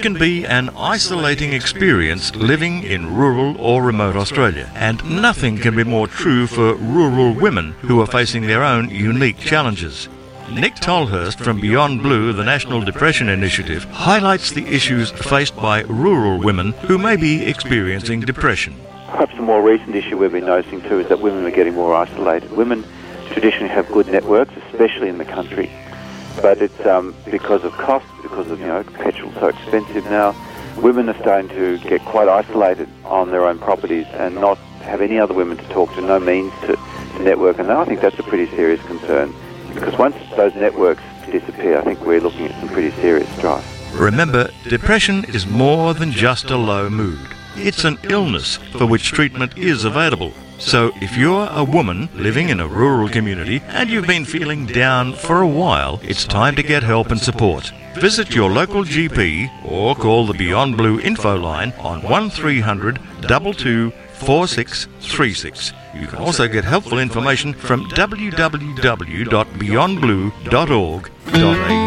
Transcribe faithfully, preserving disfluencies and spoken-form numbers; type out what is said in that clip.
can be an isolating experience living in rural or remote Australia, and nothing can be more true for rural women who are facing their own unique challenges. Nick Tolhurst from Beyond Blue, the National Depression Initiative, highlights the issues faced by rural women who may be experiencing depression. Perhaps a more recent issue we've been noticing too is that women are getting more isolated. Women traditionally have good networks, especially in the country, but it's um, because of cost, because of, you know, petrol so expensive now. Women are starting to get quite isolated on their own properties and not have any other women to talk to, no means to, to network, and I think that's a pretty serious concern, because once those networks disappear, I think we're looking at some pretty serious strife. Remember, depression is more than just a low mood. It's an illness for which treatment is available. So if you're a woman living in a rural community and you've been feeling down for a while, it's time to get help and support. Visit your local G P or call the Beyond Blue info line on one three hundred, two two, four six three six. You can also get helpful information from w w w dot beyond blue dot org dot a u.